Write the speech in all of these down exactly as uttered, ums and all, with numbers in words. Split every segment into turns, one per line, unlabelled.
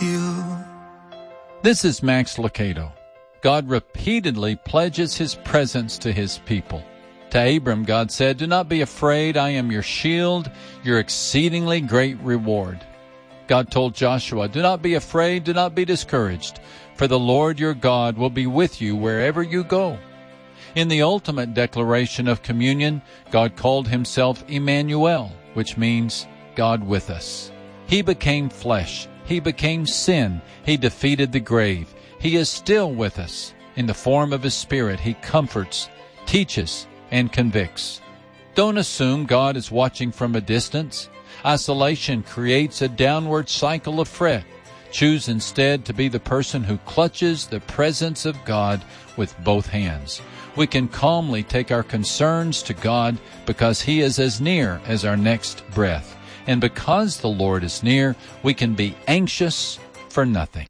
you.
This is Max Lucado. God repeatedly pledges his presence to his people. To Abram, God said, "Do not be afraid, I am your shield, your exceedingly great reward." God told Joshua, "Do not be afraid, do not be discouraged, for the Lord your God will be with you wherever you go." In the ultimate declaration of communion, God called himself Emmanuel, which means God with us. He became flesh. He became sin. He defeated the grave. He is still with us. In the form of his Spirit, he comforts, teaches, and convicts. Don't assume God is watching from a distance. Isolation creates a downward cycle of fret. Choose instead to be the person who clutches the presence of God with both hands. We can calmly take our concerns to God because he is as near as our next breath. And because the Lord is near, we can be anxious for nothing.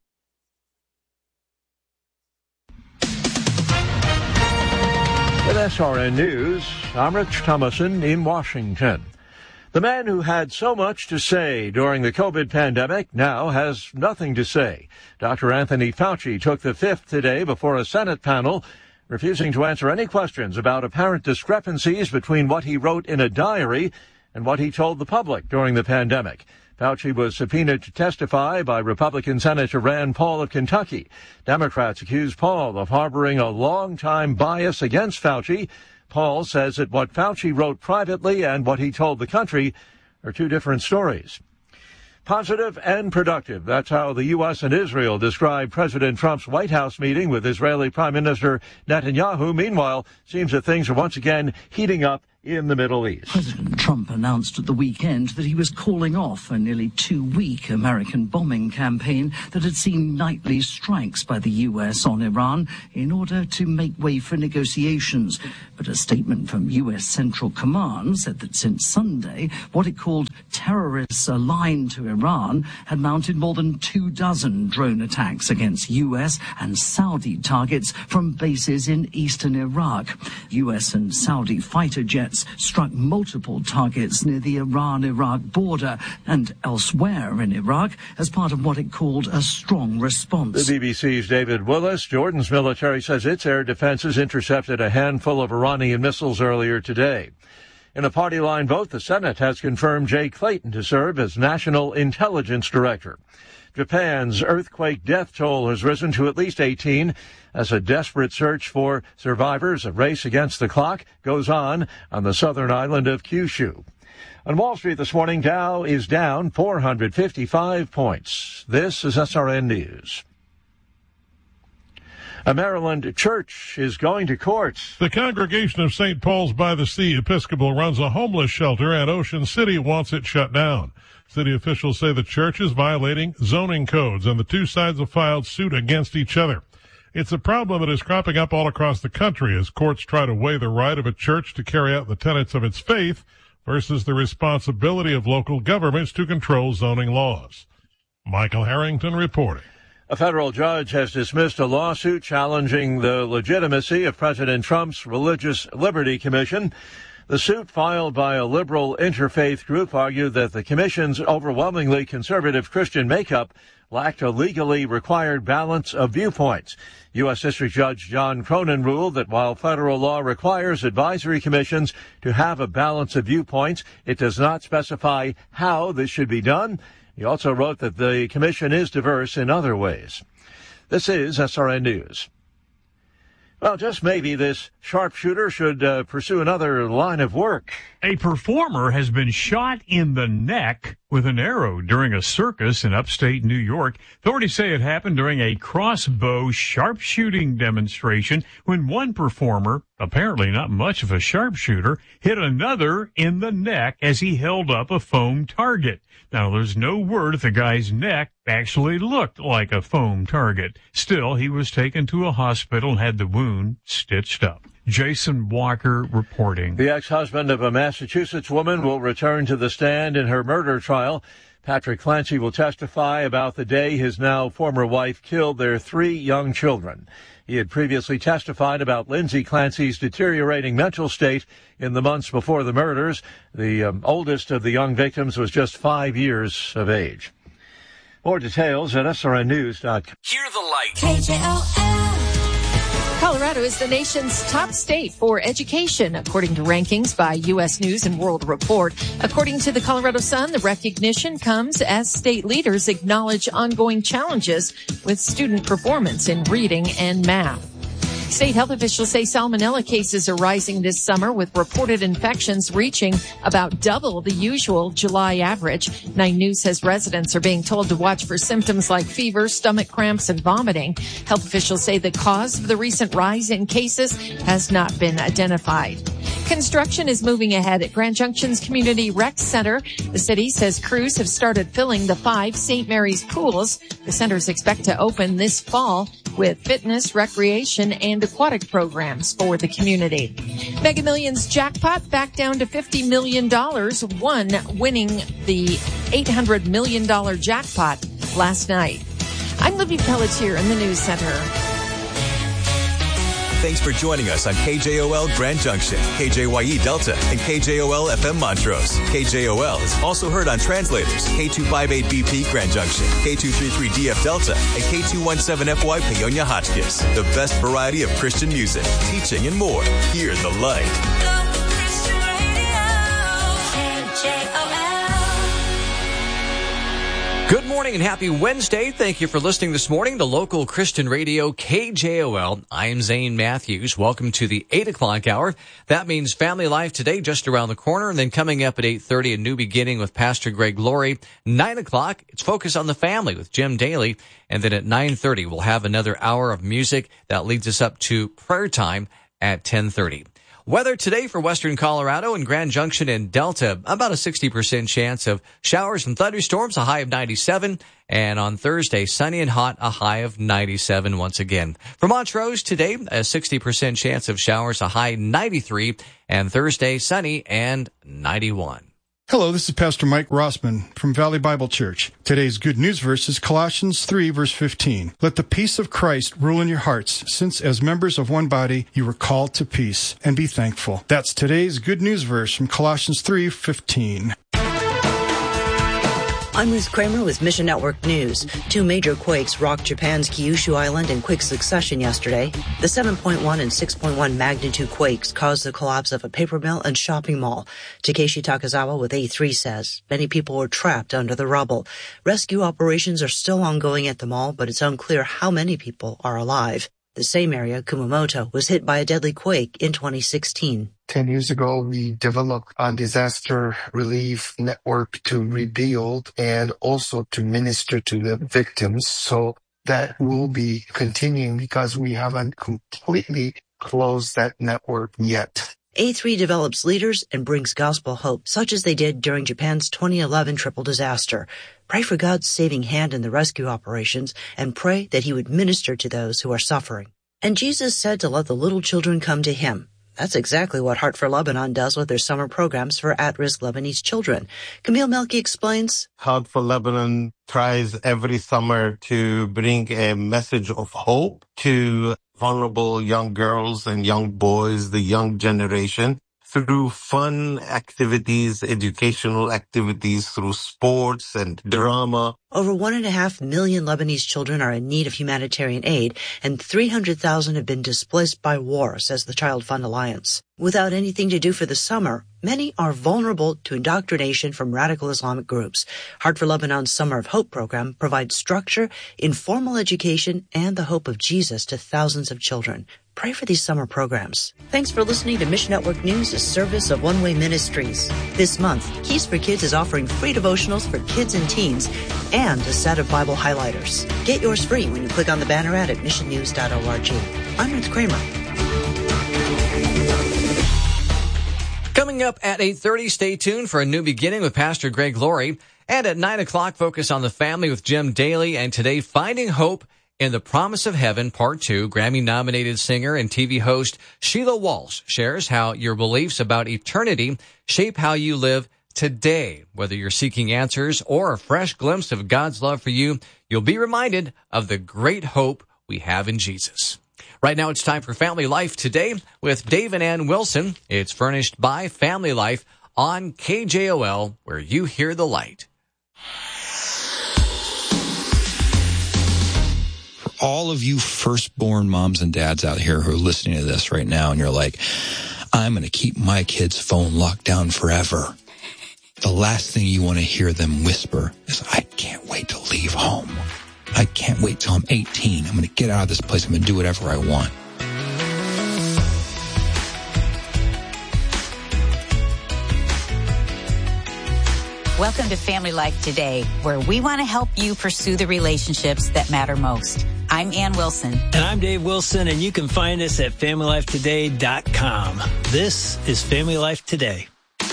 With S R N News, I'm Rich Thomason in Washington. The man who had so much to say during the COVID pandemic now has nothing to say. Doctor Anthony Fauci took the fifth today before a Senate panel, refusing to answer any questions about apparent discrepancies between what he wrote in a diary and what he told the public during the pandemic. Fauci was subpoenaed to testify by Republican Senator Rand Paul of Kentucky. Democrats accuse Paul of harboring a long-time bias against Fauci. Paul says that what Fauci wrote privately and what he told the country are two different stories. Positive and productive. That's how the U S and Israel described President Trump's White House meeting with Israeli Prime Minister Netanyahu. Meanwhile, seems that things are once again heating up in the Middle East.
President Trump announced at the weekend that he was calling off a nearly two-week American bombing campaign that had seen nightly strikes by the U S on Iran in order to make way for negotiations. But a statement from U S Central Command said that since Sunday, what it called terrorists aligned to Iran had mounted more than two dozen drone attacks against U S and Saudi targets from bases in eastern Iraq. U S and Saudi fighter jets struck multiple targets near the Iran-Iraq border and elsewhere in Iraq as part of what it called a strong response.
The B B C's David Willis. Jordan's military says its air defenses intercepted a handful of Iranian missiles earlier today. In a party line vote, the Senate has confirmed Jay Clayton to serve as National Intelligence Director. Japan's earthquake death toll has risen to at least eighteen as a desperate search for survivors. A race against the clock goes on on the southern island of Kyushu. On Wall Street this morning, Dow is down four hundred fifty-five points. This is S R N News. A Maryland church is going to court.
The Congregation of Saint Paul's by the Sea Episcopal runs a homeless shelter, and Ocean City wants it shut down. City officials say the church is violating zoning codes, and the two sides have filed suit against each other. It's a problem that is cropping up all across the country as courts try to weigh the right of a church to carry out the tenets of its faith versus the responsibility of local governments to control zoning laws. Michael Harrington reporting.
A federal judge has dismissed a lawsuit challenging the legitimacy of President Trump's Religious Liberty Commission. The suit filed by a liberal interfaith group argued that the commission's overwhelmingly conservative Christian makeup lacked a legally required balance of viewpoints. U S. District Judge John Cronin ruled that while federal law requires advisory commissions to have a balance of viewpoints, it does not specify how this should be done. He also wrote that the commission is diverse in other ways. This is S R N News. Well, just maybe this sharpshooter should uh, pursue another line of work.
A performer has been shot in the neck with an arrow during a circus in upstate New York. Authorities say it happened during a crossbow sharpshooting demonstration when one performer, apparently not much of a sharpshooter, hit another in the neck as he held up a foam target. Now, there's no word if the guy's neck actually looked like a foam target. Still, he was taken to a hospital and had the wound stitched up. Jason Walker reporting.
The ex-husband of a Massachusetts woman will return to the stand in her murder trial. Patrick Clancy will testify about the day his now former wife killed their three young children. He had previously testified about Lindsay Clancy's deteriorating mental state in the months before the murders. The um, oldest of the young victims was just five years of age. More details at S R N news dot com.
Hear the light.
K J O L.
Colorado is the nation's top state for education, according to rankings by U S News and World Report. According to the Colorado Sun, the recognition comes as state leaders acknowledge ongoing challenges with student performance in reading and math. State health officials say salmonella cases are rising this summer, with reported infections reaching about double the usual July average. Nine News says residents are being told to watch for symptoms like fever, stomach cramps, and vomiting. Health officials say the cause of the recent rise in cases has not been identified. Construction is moving ahead at Grand Junction's Community Rec Center. The city says crews have started filling the five Saint Mary's pools. The centers expect to open this fall with fitness, recreation, and aquatic programs for the community. Mega Millions jackpot back down to fifty million dollars, one winning the eight hundred million dollars jackpot last night. I'm Libby Pelletier in the News Center.
Thanks for joining us on K J O L Grand Junction, K J Y E Delta, and K J O L F M Montrose. K J O L is also heard on translators, K two fifty-eight B P Grand Junction, K two thirty-three D F Delta, and K two seventeen F Y Paonia Hotchkiss. The best variety of Christian music, teaching, and more. Hear the light.
Good morning and happy Wednesday. Thank you for listening this morning to local Christian radio K J O L. I am Zane Matthews. Welcome to the eight o'clock hour. That means Family Life today just around the corner, and then coming up at eight thirty, a new beginning with Pastor Greg Laurie. nine o'clock, it's Focus on the Family with Jim Daly. And then at nine thirty, we'll have another hour of music that leads us up to prayer time at ten thirty. Weather today for western Colorado and Grand Junction and Delta, about a sixty percent chance of showers and thunderstorms, a high of ninety-seven. And on Thursday, sunny and hot, a high of ninety-seven once again. For Montrose today, a sixty percent chance of showers, a high ninety-three. And Thursday, sunny and ninety-one.
Hello, this is Pastor Mike Rossman from Valley Bible Church. Today's good news verse is Colossians three, verse fifteen. Let the peace of Christ rule in your hearts, since as members of one body you were called to peace, and be thankful. That's today's good news verse from Colossians three fifteen.
I'm Ruth Kramer with Mission Network News. Two major quakes rocked Japan's Kyushu Island in quick succession yesterday. The seven point one and six point one magnitude quakes caused the collapse of a paper mill and shopping mall. Takeshi Takazawa with A three says many people were trapped under the rubble. Rescue operations are still ongoing at the mall, but it's unclear how many people are alive. The same area, Kumamoto, was hit by a deadly quake in twenty sixteen.
Ten years ago, we developed a disaster relief network to rebuild and also to minister to the victims. So that will be continuing because we haven't completely closed that network yet.
A three develops leaders and brings gospel hope, such as they did during Japan's twenty eleven triple disaster. Pray for God's saving hand in the rescue operations and pray that he would minister to those who are suffering. And Jesus said to let the little children come to him. That's exactly what Heart for Lebanon does with their summer programs for at-risk Lebanese children. Camille Melky explains.
Heart for Lebanon tries every summer to bring a message of hope to vulnerable young girls and young boys, the young generation, through fun activities, educational activities, through sports and drama.
Over one and a half million Lebanese children are in need of humanitarian aid, and three hundred thousand have been displaced by war, says the Child Fund Alliance. Without anything to do for the summer, many are vulnerable to indoctrination from radical Islamic groups. Heart for Lebanon's Summer of Hope program provides structure, informal education, and the hope of Jesus to thousands of children. Pray for these summer programs. Thanks for listening to Mission Network News, a service of One Way Ministries. This month, Keys for Kids is offering free devotionals for kids and teens and a set of Bible highlighters. Get yours free when you click on the banner ad at mission news dot org. I'm Ruth Kramer.
Coming up at eight thirty, stay tuned for a new beginning with Pastor Greg Laurie. And at nine o'clock, Focus on the Family with Jim Daly. And today, Finding Hope in the Promise of Heaven, Part two. Grammy-nominated singer and T V host Sheila Walsh shares how your beliefs about eternity shape how you live today. Whether you're seeking answers or a fresh glimpse of God's love for you, you'll be reminded of the great hope we have in Jesus. Right now, it's time for Family Life Today with Dave and Ann Wilson. It's furnished by Family Life on K J O L, where you hear the light.
all of you firstborn moms and dads out here who are listening to this right now, and you're like, I'm going to keep my kid's phone locked down forever. The last thing you want to hear them whisper is, I can't wait to leave home. I can't wait till I'm eighteen. I'm going to get out of this place. I'm going to do whatever I want.
Welcome to Family Life Today, where we want to help you pursue the relationships that matter most. I'm Ann Wilson.
And I'm Dave Wilson, and you can find us at family life today dot com. This is Family Life Today.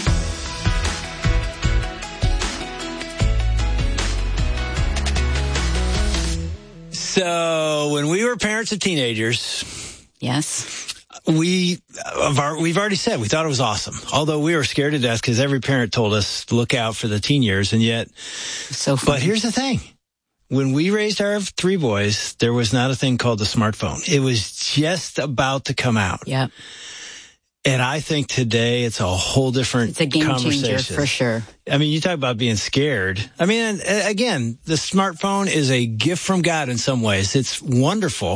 So when we were parents of teenagers,
yes,
we of our, we've already said we thought it was awesome. Although we were scared to death because every parent told us to look out for the teen years, and yet,
so funny.
But here's the thing: when we raised our three boys, there was not a thing called the smartphone. It was just about to come out.
Yeah.
And I think today it's a whole different
It's a game
conversation.
changer for sure.
I mean, you talk about being scared. I mean, again, the smartphone is a gift from God in some ways. It's wonderful,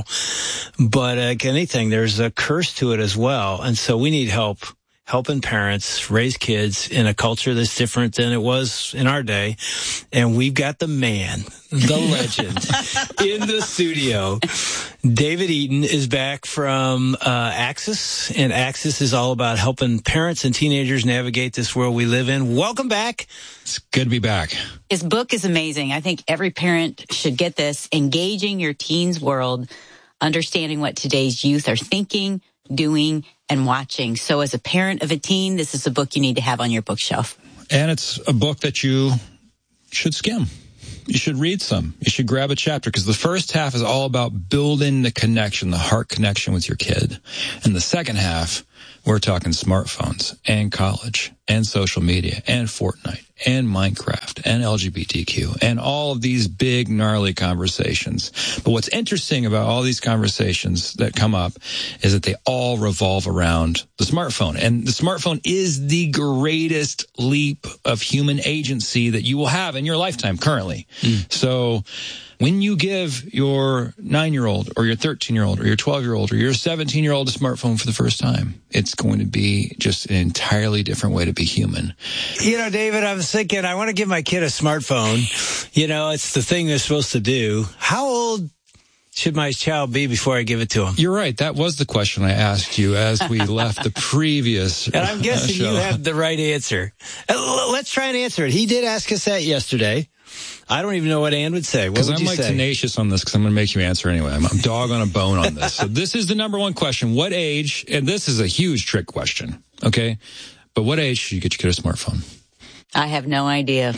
but like anything, there's a curse to it as well. And so we need help, helping parents raise kids in a culture that's different than it was in our day. And we've got the man, the legend in the studio. David Eaton is back from uh, Axis, and Axis is all about helping parents and teenagers navigate this world we live in. Welcome back.
It's good to be back.
His book is amazing. I think every parent should get this. Engaging Your Teen's World, Understanding What Today's Youth Are Thinking, Doing, and Watching. So as a parent of a teen, this is a book you need to have on your bookshelf.
And it's a book that you should skim. You should read some. You should grab a chapter, because the first half is all about building the connection, the heart connection with your kid. And the second half, we're talking smartphones and college and social media and Fortnite and Minecraft and L G B T Q and all of these big, gnarly conversations. But what's interesting about all these conversations that come up is that they all revolve around the smartphone. And the smartphone is the greatest leap of human agency that you will have in your lifetime currently. Mm. So when you give your nine-year-old or your thirteen-year-old or your twelve-year-old or your seventeen-year-old a smartphone for the first time, it's going to be just an entirely different way to be human.
You know, David, I was thinking, I want to give my kid a smartphone. You know, it's the thing they're supposed to do. How old should my child be before I give it to him?
You're right. That was the question I asked you as we left the previous
And I'm guessing
show.
you have the right answer. Let's try and answer it. He did ask us that yesterday. I don't even know what Ann would say. What would
I'm
you
like
say?
tenacious on this because I'm going to make you answer anyway. I'm, I'm dog on a bone on this. So this is the number one question. What age, and this is a huge trick question, okay? But what age should you get your kid a smartphone?
I have no idea.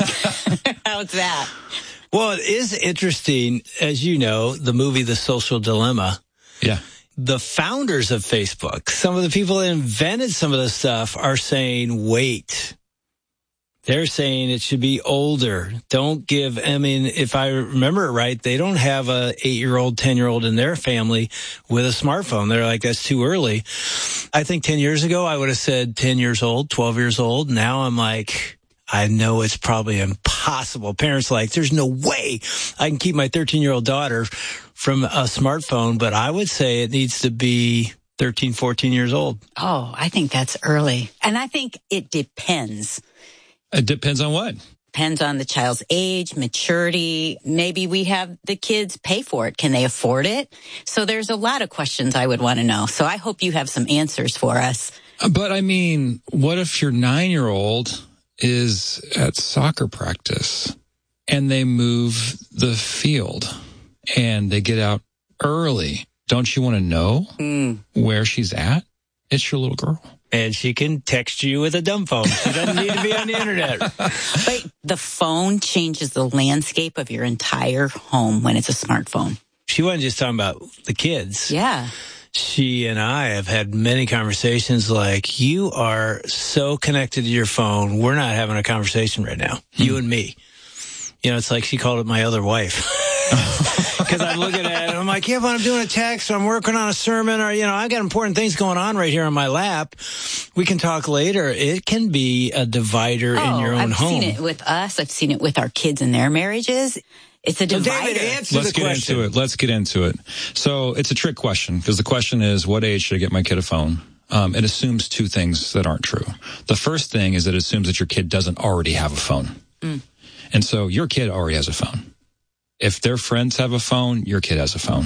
How's that?
Well, it is interesting, as you know, the movie The Social Dilemma.
Yeah.
The founders of Facebook, some of the people that invented some of this stuff are saying, wait. They're saying it should be older. Don't give, I mean, if I remember it right, they don't have a eight-year-old, ten-year-old in their family with a smartphone. They're like, that's too early. I think ten years ago, I would have said ten years old, twelve years old. Now I'm like, I know it's probably impossible. Parents are like, there's no way I can keep my thirteen-year-old daughter from a smartphone, but I would say it needs to be thirteen, fourteen years old.
Oh, I think that's early. And I think it depends.
It depends on what?
Depends on the child's age, maturity. Maybe we have the kids pay for it. Can they afford it? So there's a lot of questions I would want to know. So I hope you have some answers for us.
But I mean, what if your nine-year-old is at soccer practice and they move the field and they get out early? Don't you want to know mm. where she's at? It's your little girl.
And she can text you with a dumb phone. She doesn't need to be on the internet.
But the phone changes the landscape of your entire home when it's a smartphone.
She wasn't just talking about the kids.
Yeah.
She and I have had many conversations like, you are so connected to your phone. We're not having a conversation right now. Hmm. You and me. You know, it's like she called it my other wife. Because I'm looking at it, and I'm like, yeah, but I'm doing a text, or I'm working on a sermon, or, you know, I got important things going on right here on my lap. We can talk later. It can be a divider
oh,
in your own
I've
home.
I've seen it with us. I've seen it with our kids and their marriages. It's a
So
divider.
David, answer
Let's
the
get
question.
into it. Let's get into it. So it's a trick question because the question is, what age should I get my kid a phone? Um, it assumes two things that aren't true. The first thing is that it assumes that your kid doesn't already have a phone.
Mm.
And so your kid already has a phone. If their friends have a phone, your kid has a phone.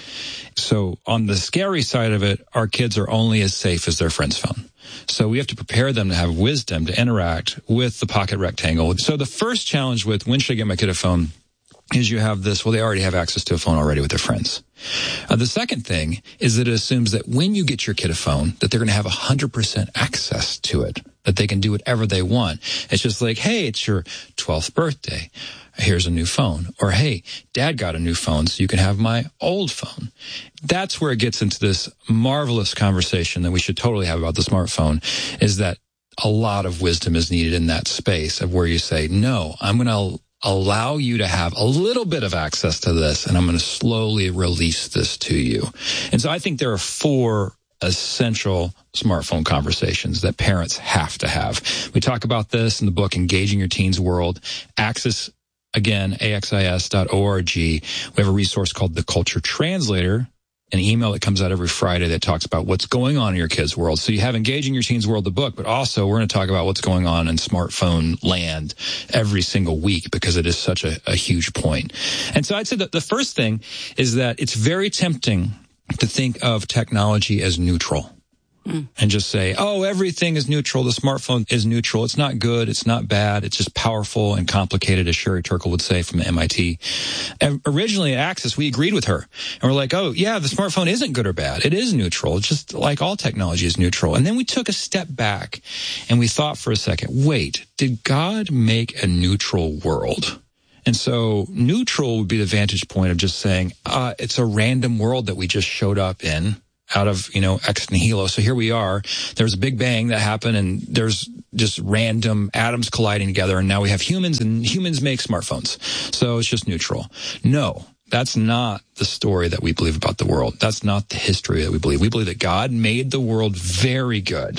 So on the scary side of it, our kids are only as safe as their friend's phone. So we have to prepare them to have wisdom to interact with the pocket rectangle. So the first challenge with when should I get my kid a phone is you have this, well, they already have access to a phone already with their friends. Uh, the second thing is that it assumes that when you get your kid a phone, that they're going to have one hundred percent access to it, that they can do whatever they want. It's just like, hey, it's your twelfth birthday. Here's a new phone. Or, hey, dad got a new phone, so you can have my old phone. That's where it gets into this marvelous conversation that we should totally have about the smartphone, is that a lot of wisdom is needed in that space of where you say, no, I'm going to allow you to have a little bit of access to this, and I'm going to slowly release this to you. And so I think there are four essential smartphone conversations that parents have to have. We talk about this in the book, Engaging Your Teens World. Access, again, A X I S dot org. We have a resource called The Culture Translator, an email that comes out every Friday that talks about what's going on in your kids' world. So you have Engaging Your Teens World, the book, but also we're going to talk about what's going on in smartphone land every single week because it is such a, a huge point. And so I'd say that the first thing is that it's very tempting to think of technology as neutral. Mm. And just say, oh, everything is neutral. The smartphone is neutral. It's not good. It's not bad. It's just powerful and complicated, as Sherry Turkle would say from M I T. And originally at Access, we agreed with her. And we're like, oh, yeah, the smartphone isn't good or bad. It is neutral. It's just like all technology is neutral. And then we took a step back and we thought for a second, wait, did God make a neutral world? And so neutral would be the vantage point of just saying, uh, it's a random world that we just showed up in. Out of, you know, ex nihilo. So here we are. There's a big bang that happened and there's just random atoms colliding together. And now we have humans and humans make smartphones. So it's just neutral. No, that's not the story that we believe about the world. That's not the history that we believe. We believe that God made the world very good.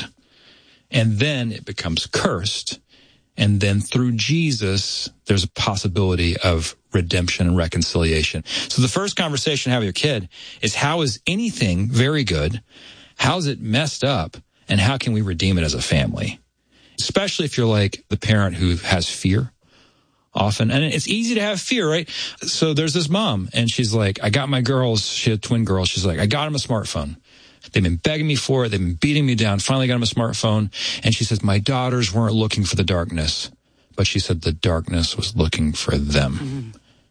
And then it becomes cursed. And then through Jesus, there's a possibility of redemption and reconciliation. So the first conversation you have with your kid is, how is anything very good? How's it messed up? And how can we redeem it as a family? Especially if you're like the parent who has fear often. And it's easy to have fear, right? So there's this mom and she's like, I got my girls, she had twin girls. She's like, I got them a smartphone. They've been begging me for it. They've been beating me down. Finally got them a smartphone. And she says, my daughters weren't looking for the darkness, but she said the darkness was looking for them. Mm-hmm.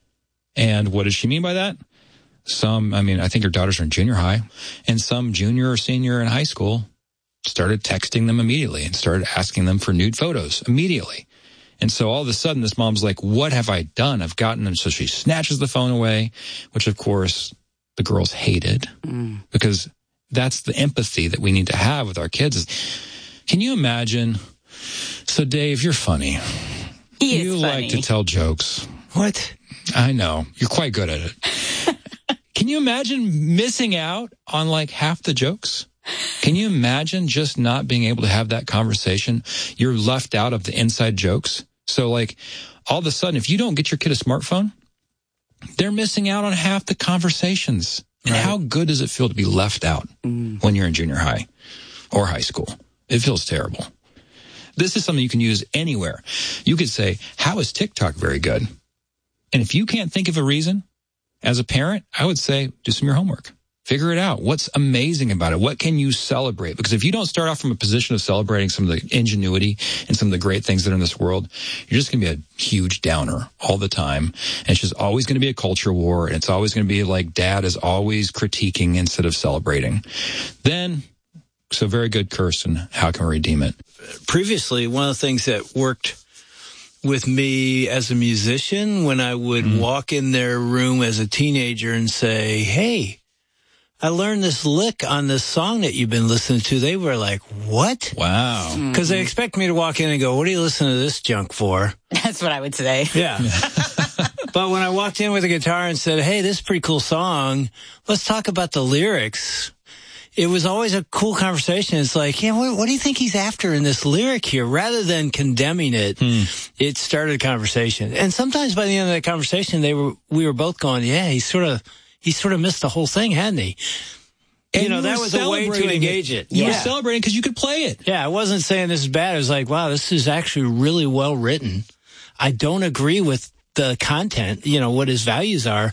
And what does she mean by that? Some, I mean, I think her daughters are in junior high, and some junior or senior in high school started texting them immediately and started asking them for nude photos immediately. And so all of a sudden this mom's like, what have I done? I've gotten them. So she snatches the phone away, which of course the girls hated mm. because that's the empathy that we need to have with our kids. Can you imagine? So Dave, you're funny.
He
you
is
like
funny.
to tell jokes.
What?
I know. You're quite good at it. Can you imagine missing out on like half the jokes? Can you imagine just not being able to have that conversation? You're left out of the inside jokes. So like all of a sudden, if you don't get your kid a smartphone, they're missing out on half the conversations. And right. How good does it feel to be left out mm. when you're in junior high or high school? It feels terrible. This is something you can use anywhere. You could say, how is TikTok very good? And if you can't think of a reason, as a parent, I would say, do some of your homework. Figure it out. What's amazing about it? What can you celebrate? Because if you don't start off from a position of celebrating some of the ingenuity and some of the great things that are in this world, you're just going to be a huge downer all the time. And it's just always going to be a culture war. And it's always going to be like dad is always critiquing instead of celebrating. Then, so very good, Kirsten. How can we redeem it?
Previously, one of the things that worked with me as a musician, when I would mm. walk in their room as a teenager and say, hey, I learned this lick on this song that you've been listening to. They were like, what?
Wow.
Because they expect me to walk in and go, what are you listening to this junk for?
That's what I would say.
Yeah. But when I walked in with a guitar and said, hey, this is a pretty cool song, let's talk about the lyrics. it was always a cool conversation. It's like, yeah, what, what do you think he's after in this lyric here? Rather than condemning it, hmm. it started a conversation. And sometimes by the end of that conversation, they were, we were both going, yeah, he sort of, he sort of missed the whole thing, hadn't he? And you know, you that was a way to engage it. it.
You
yeah.
were celebrating because you could play it.
Yeah, I wasn't saying this is bad. I was like, wow, this is actually really well written. I don't agree with the content, you know, what his values are.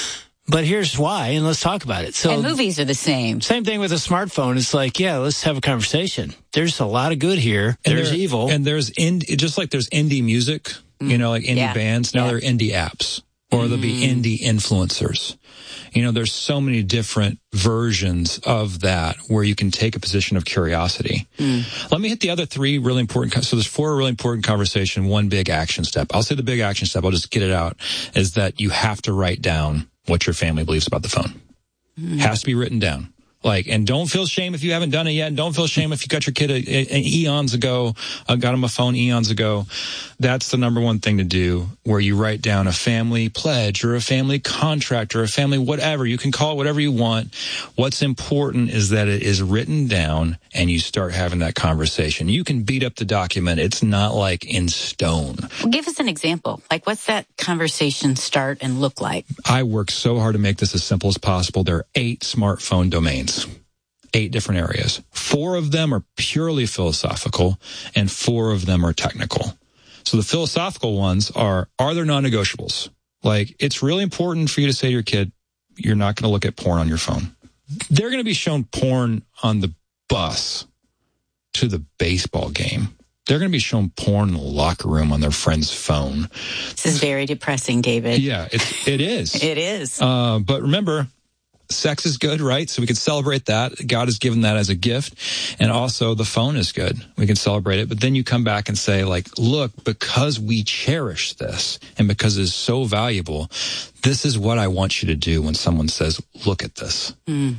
But here's why, and let's talk about it. So,
and movies are the same.
Same thing with a smartphone. It's like, yeah, let's have a conversation. There's a lot of good here. And there's there, evil.
And there's indie, just like there's indie music, mm. you know, like indie
yeah.
bands. Now
yeah.
there are indie apps, or mm. there'll be indie influencers. You know, there's so many different versions of that where you can take a position of curiosity. Mm. Let me hit the other three really important. So there's four really important conversation, one big action step. I'll say the big action step. I'll just get it out, is that you have to write down what your family believes about the phone. Mm. Has to be written down. Like, and don't feel shame if you haven't done it yet. And don't feel shame if you got your kid a, a, a eons ago, uh, got him a phone eons ago. That's the number one thing to do, where you write down a family pledge or a family contract or a family whatever. You can call it whatever you want. What's important is that it is written down and you start having that conversation. You can beat up the document. It's not like in stone.
Well, give us an example. Like, what's that conversation start and look like?
I work so hard to make this as simple as possible. There are eight smartphone domains. Eight different areas. Four of them are purely philosophical, and four of them are technical. So the philosophical ones are, are there non-negotiables? Like, it's really important for you to say to your kid, you're not going to look at porn on your phone. They're going to be shown porn on the bus to the baseball game. They're going to be shown porn in the locker room on their friend's phone.
This is very depressing, David.
Yeah, it, it is.
It is.
Uh, but remember, sex is good, right? So we can celebrate that. God has given that as a gift. And also the phone is good. We can celebrate it. But then you come back and say, like, look, because we cherish this and because it's so valuable, this is what I want you to do when someone says, look at this. Mm.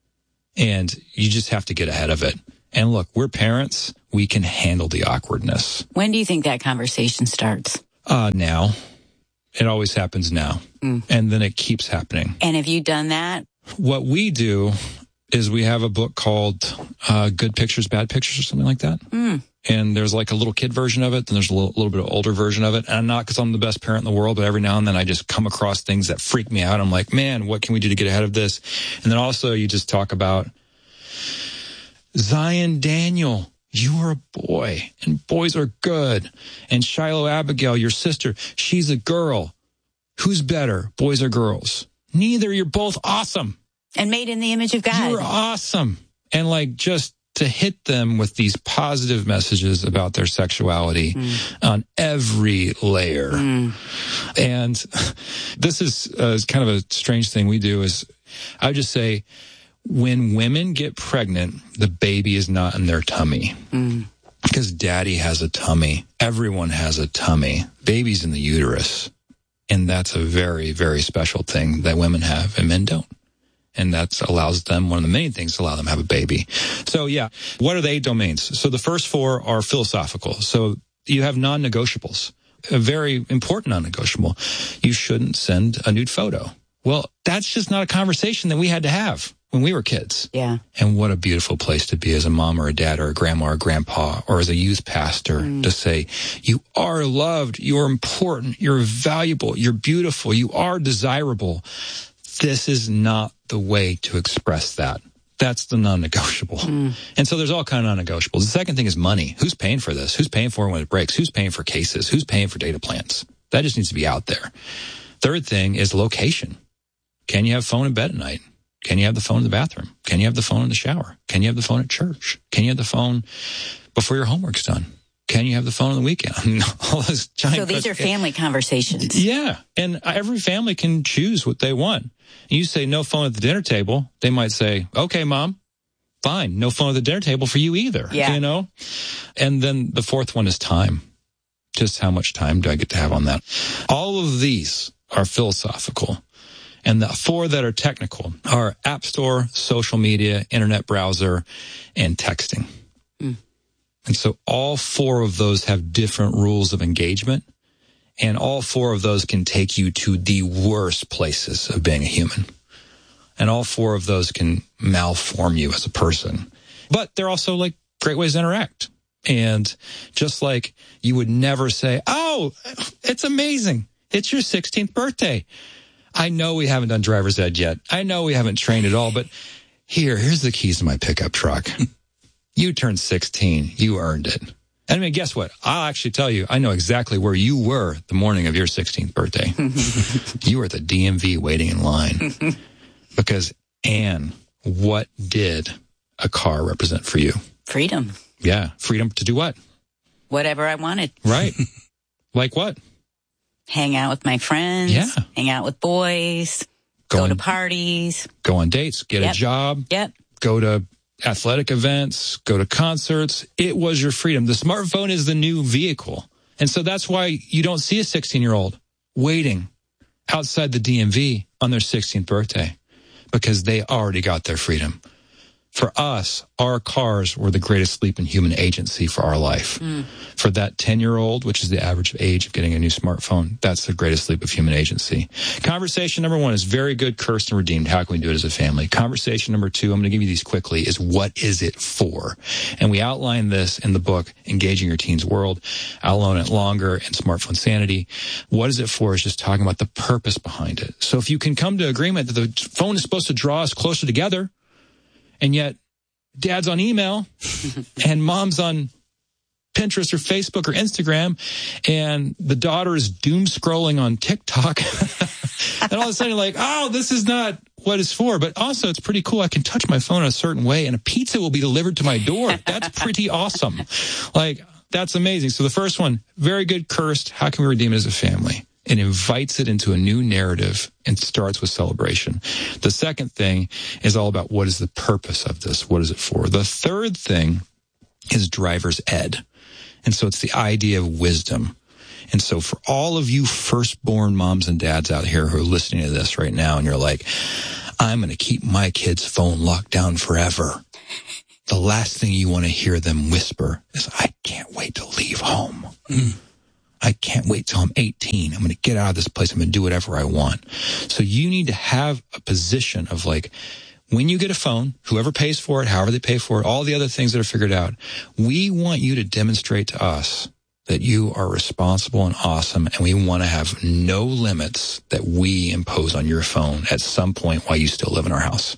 And you just have to get ahead of it. And look, we're parents. We can handle the awkwardness.
When do you think that conversation starts?
Uh, now. It always happens now. Mm. And then it keeps happening.
And have you done that?
What we do is we have a book called uh, Good Pictures, Bad Pictures, or something like that. Mm. And there's like a little kid version of it. Then there's a little, little bit of older version of it. And not because I'm the best parent in the world, but every now and then I just come across things that freak me out. I'm like, man, what can we do to get ahead of this? And then also you just talk about Zion Daniel. You are a boy, and boys are good. And Shiloh Abigail, your sister, she's a girl. Who's better, boys or girls? Neither. You're both awesome.
And made in the image of God.
You're awesome. And like, just to hit them with these positive messages about their sexuality mm. on every layer. Mm. And this is uh, kind of a strange thing we do is I would just say, when women get pregnant, the baby is not in their tummy. Mm. Because daddy has a tummy. Everyone has a tummy. Baby's in the uterus. And that's a very, very special thing that women have and men don't. And that allows them, one of the main things to allow them to have a baby. So yeah, what are the eight domains? So the first four are philosophical. So you have non-negotiables. A very important non-negotiable. You shouldn't send a nude photo. Well, that's just not a conversation that we had to have when we were kids.
Yeah.
And what a beautiful place to be as a mom or a dad or a grandma or a grandpa or as a youth pastor mm. to say, you are loved, you're important, you're valuable, you're beautiful, you are desirable. This is not the way to express that. That's the non-negotiable. Mm. And so there's all kind of non-negotiables. The second thing is money. Who's paying for this? Who's paying for it when it breaks? Who's paying for cases? Who's paying for data plans? That just needs to be out there. Third thing is location. Can you have phone in bed at night? Can you have the phone in the bathroom? Can you have the phone in the shower? Can you have the phone at church? Can you have the phone before your homework's done? Can you have the phone on the weekend? I mean, all those giant
so these are family conversations.
Yeah. And every family can choose what they want. You say no phone at the dinner table. They might say, okay, mom, fine. No phone at the dinner table for you either.
Yeah.
You know? And then the fourth one is time. Just how much time do I get to have on that? All of these are philosophical. And the four that are technical are App Store, social media, internet browser, and texting. Mm. And so all four of those have different rules of engagement. And all four of those can take you to the worst places of being a human. And all four of those can malform you as a person. But they're also like great ways to interact. And just like you would never say, oh, it's amazing. It's your sixteenth birthday. I know we haven't done driver's ed yet. I know we haven't trained at all, but here, here's the keys to my pickup truck. You turned sixteen. You earned it. And I mean, guess what? I'll actually tell you, I know exactly where you were the morning of your sixteenth birthday. You were at the D M V waiting in line. Because, Ann, what did a car represent for you?
Freedom.
Yeah. Freedom to do what?
Whatever I wanted.
Right. Like what?
Hang out with my friends.
Yeah.
Hang out with boys.
Go,
go
on,
to parties.
Go on dates. Get
yep.
a job.
Yep.
Go to athletic events. Go to concerts. It was your freedom. The smartphone is the new vehicle. And so that's why you don't see a sixteen-year-old waiting outside the D M V on their sixteenth birthday. Because they already got their freedom. For us, our cars were the greatest leap in human agency for our life. Mm. For that ten-year-old, which is the average age of getting a new smartphone, that's the greatest leap of human agency. Conversation number one is very good, cursed, and redeemed. How can we do it as a family? Conversation number two, I'm going to give you these quickly, is what is it for? And we outline this in the book, Engaging Your Teen's World. I'll own it longer in Smartphone Sanity. What is it for is just talking about the purpose behind it. So if you can come to agreement that the phone is supposed to draw us closer together, and yet dad's on email and mom's on Pinterest or Facebook or Instagram, and the daughter is doom scrolling on TikTok. And all of a sudden you're like, oh, this is not what it's for. But also it's pretty cool. I can touch my phone in a certain way and a pizza will be delivered to my door. That's pretty awesome. Like, that's amazing. So the first one, very good, cursed. How can we redeem it as a family? It invites it into a new narrative and starts with celebration. The second thing is all about what is the purpose of this? What is it for? The third thing is driver's ed. And so it's the idea of wisdom. And so for all of you firstborn moms and dads out here who are listening to this right now and you're like, I'm going to keep my kid's phone locked down forever. The last thing you want to hear them whisper is, I can't wait to leave home. Mm. I can't wait till I'm eighteen. I'm going to get out of this place. I'm going to do whatever I want. So you need to have a position of like, when you get a phone, whoever pays for it, however they pay for it, all the other things that are figured out, we want you to demonstrate to us that you are responsible and awesome, and we want to have no limits that we impose on your phone at some point while you still live in our house.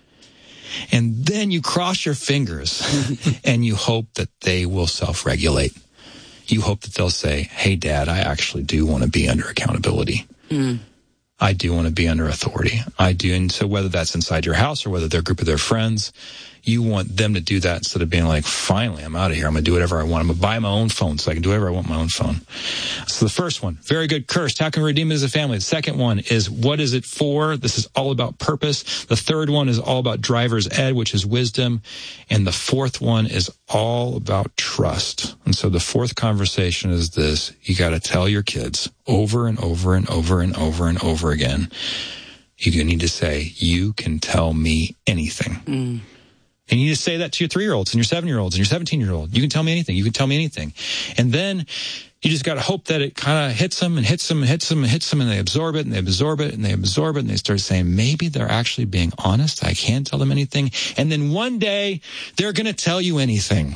And then you cross your fingers and you hope that they will self-regulate. You hope that they'll say, hey, Dad, I actually do want to be under accountability. Mm. I do want to be under authority. I do. And so whether that's inside your house or whether they're a group of their friends, you want them to do that instead of being like, finally, I'm out of here. I'm going to do whatever I want. I'm going to buy my own phone so I can do whatever I want on my own phone. So the first one, very good, cursed. How can we redeem it as a family? The second one is, what is it for? This is all about purpose. The third one is all about driver's ed, which is wisdom. And the fourth one is all about trust. And so the fourth conversation is this. You got to tell your kids over and over and over and over and over again. You need to say, you can tell me anything. Mm. And you need to say that to your three-year-olds and your seven-year-olds and your seventeen-year-old. You can tell me anything. You can tell me anything. And then you just got to hope that it kind of hits them and hits them and hits them and hits them, and they absorb it and they absorb it and they absorb it and they start saying, maybe they're actually being honest. I can't tell them anything. And then one day they're going to tell you anything.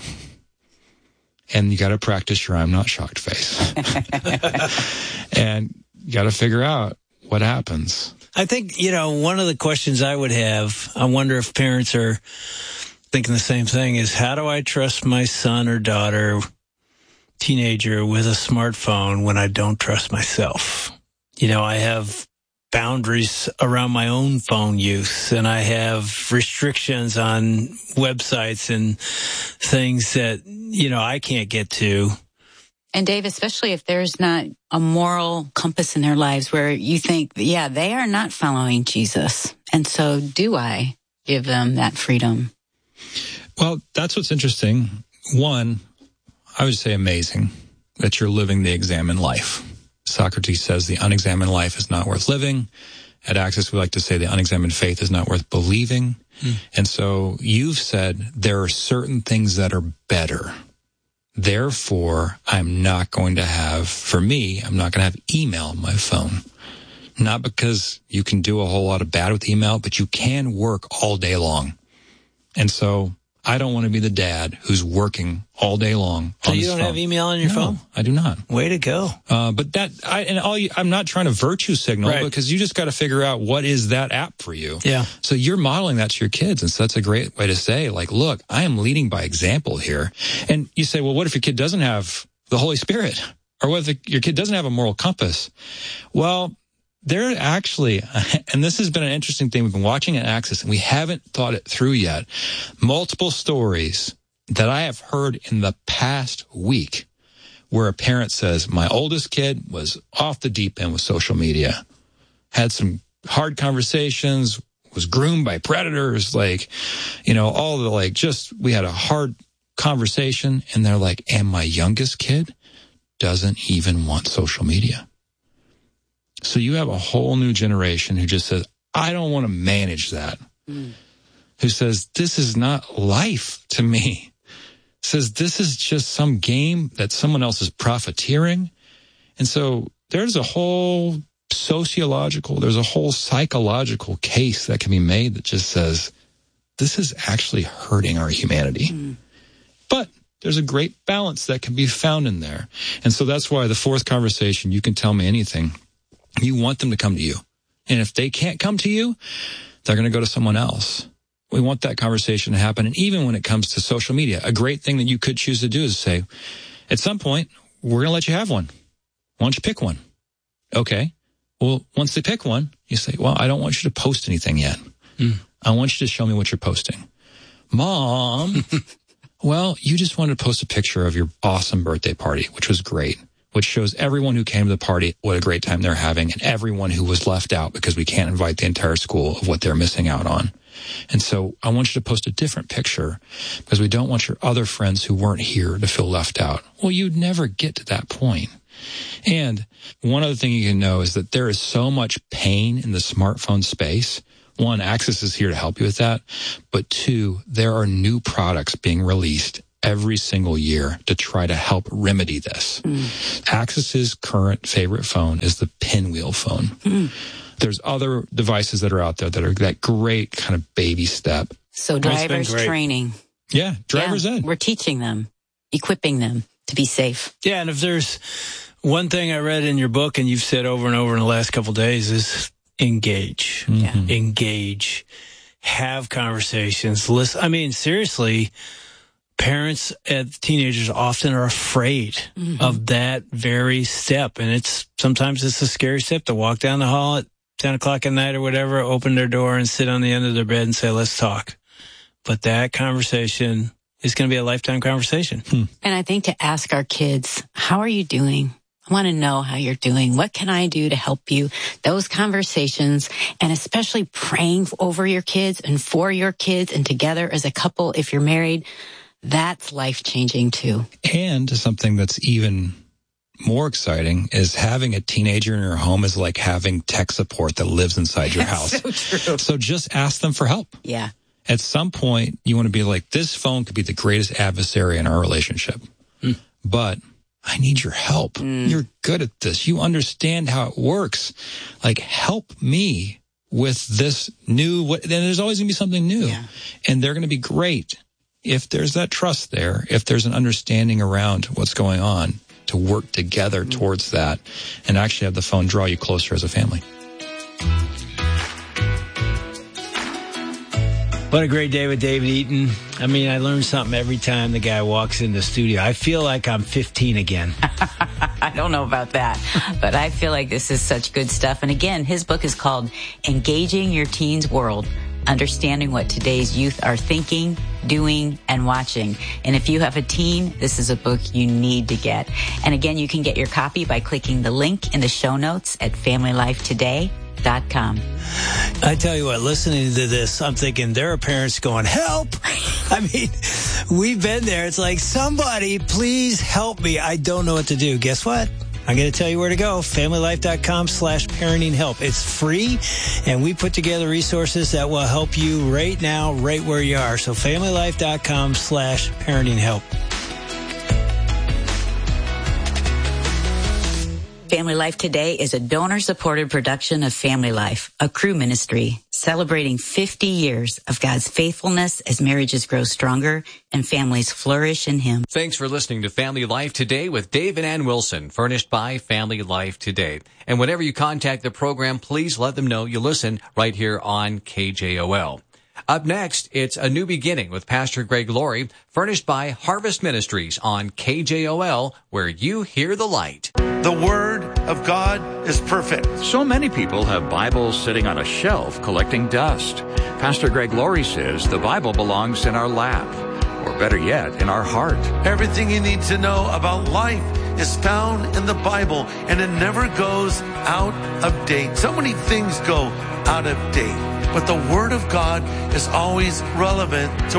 And you got to practice your I'm not shocked face. And you got to figure out what happens.
I think, you know, one of the questions I would have, I wonder if parents are thinking the same thing, is how do I trust my son or daughter, teenager, with a smartphone when I don't trust myself? You know, I have boundaries around my own phone use, and I have restrictions on websites and things that, you know, I can't get to.
And Dave, especially if there's not a moral compass in their lives where you think, yeah, they are not following Jesus. And so do I give them that freedom?
Well, that's what's interesting. One, I would say amazing that you're living the examined life. Socrates says the unexamined life is not worth living. At Access, we like to say the unexamined faith is not worth believing. Mm. And so you've said there are certain things that are better. Therefore, I'm not going to have, for me, I'm not going to have email on my phone. Not because you can do a whole lot of bad with email, but you can work all day long. And so I don't want to be the dad who's working all day long.
So
on
you
his
don't
phone.
have email on your
No,
phone?
I do not.
Way to go.
Uh, but that, I, and all you, I'm not trying to virtue signal
Right.
because you just got to figure out what is that app for you.
Yeah.
So you're modeling that to your kids. And so that's a great way to say, like, look, I am leading by example here. And you say, well, what if your kid doesn't have the Holy Spirit? Or what if your kid doesn't have a moral compass? Well, there actually, and this has been an interesting thing. We've been watching at Access and we haven't thought it through yet. Multiple stories that I have heard in the past week where a parent says, my oldest kid was off the deep end with social media, had some hard conversations, was groomed by predators, like, you know, all the like, just, we had a hard conversation and they're like, and my youngest kid doesn't even want social media. So you have a whole new generation who just says, I don't want to manage that. Mm. Who says, this is not life to me. Says, this is just some game that someone else is profiteering. And so there's a whole sociological, there's a whole psychological case that can be made that just says, this is actually hurting our humanity. Mm. But there's a great balance that can be found in there. And so that's why the fourth conversation, you can tell me anything. You want them to come to you. And if they can't come to you, they're going to go to someone else. We want that conversation to happen. And even when it comes to social media, a great thing that you could choose to do is say, at some point, we're going to let you have one. Why don't you pick one? Okay. Well, once they pick one, you say, well, I don't want you to post anything yet. Mm. I want you to show me what you're posting. Mom, well, you just wanted to post a picture of your awesome birthday party, which was great, which shows everyone who came to the party what a great time they're having and everyone who was left out because we can't invite the entire school of what they're missing out on. And so I want you to post a different picture because we don't want your other friends who weren't here to feel left out. Well, you'd never get to that point. And one other thing you can know is that there is so much pain in the smartphone space. One, Access is here to help you with that. But two, there are new products being released every single year to try to help remedy this. Mm. Access's current favorite phone is the Pinwheel phone. Mm. There's other devices that are out there that are that great kind of baby step.
So drivers training.
Yeah, driver's
yeah,
ed.
We're teaching them, equipping them to be safe.
Yeah, and if there's one thing I read in your book and you've said over and over in the last couple of days is engage. Mm-hmm. Engage. Have conversations. Listen. I mean, seriously, parents and teenagers often are afraid mm-hmm. of that very step. And it's sometimes it's a scary step to walk down the hall at ten o'clock at night or whatever, open their door and sit on the end of their bed and say, let's talk. But that conversation is going to be a lifetime conversation. Hmm.
And I think to ask our kids, how are you doing? I want to know how you're doing. What can I do to help you? Those conversations, and especially praying over your kids and for your kids and together as a couple, if you're married, that's life-changing too.
And something that's even more exciting is having a teenager in your home is like having tech support that lives inside your house.
So true.
So just ask them for help.
Yeah.
At some point, you want to be like, this phone could be the greatest adversary in our relationship. Mm. But I need your help. Mm. You're good at this. You understand how it works. Like, help me with this new, what, then there's always going to be something new. Yeah. And they're going to be great if there's that trust there, if there's an understanding around what's going on, to work together mm. towards that and actually have the phone draw you closer as a family.
What a great day with David Eaton. I mean, I learn something every time the guy walks in the studio. I feel like I'm fifteen again.
I don't know about that, but I feel like this is such good stuff. And again, his book is called Engaging Your Teen's World, Understanding What Today's Youth Are Thinking, Doing, and Watching. And if you have a teen, this is a book you need to get. And again, you can get your copy by clicking the link in the show notes at family life today dot com.
I tell you what, listening to this, I'm thinking there are parents going, help! I mean, we've been there. It's like, somebody, please help me. I don't know what to do. Guess what? I'm going to tell you where to go. family life dot com slash parenting help. It's free, and we put together resources that will help you right now, right where you are. So family life dot com slash parenting help.
Family Life Today is a donor-supported production of Family Life, a Cru ministry, celebrating fifty years of God's faithfulness as marriages grow stronger and families flourish in Him.
Thanks for listening to Family Life Today with Dave and Ann Wilson, furnished by Family Life Today. And whenever you contact the program, please let them know you listen right here on K J O L. Up next, it's A New Beginning with Pastor Greg Laurie, furnished by Harvest Ministries on K J O L, where you hear the light.
The Word of God is perfect.
So many people have Bibles sitting on a shelf collecting dust. Pastor Greg Laurie says the Bible belongs in our lap, or better yet, in our heart.
Everything you need to know about life is found in the Bible, and it never goes out of date. So many things go out of date, but the Word of God is always relevant to